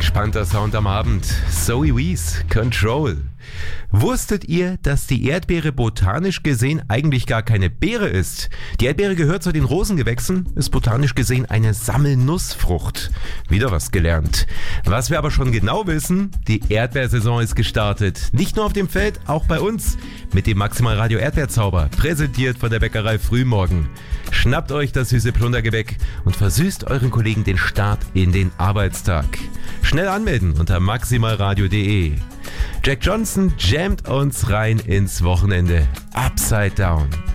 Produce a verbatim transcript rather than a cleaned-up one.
Entspannter Sound am Abend. Zoe Wees, Control. Wusstet ihr, dass die Erdbeere botanisch gesehen eigentlich gar keine Beere ist? Die Erdbeere gehört zu den Rosengewächsen, ist botanisch gesehen eine Sammelnussfrucht. Wieder was gelernt. Was wir aber schon genau wissen, die Erdbeersaison ist gestartet. Nicht nur auf dem Feld, auch bei uns. Mit dem Maximal Radio Erdbeerzauber, präsentiert von der Bäckerei Frühmorgen. Schnappt euch das süße Plundergebäck und versüßt euren Kollegen den Start in den Arbeitstag. Schnell anmelden unter maximalradio punkt de. Jack Johnson jammt uns rein ins Wochenende. Upside Down.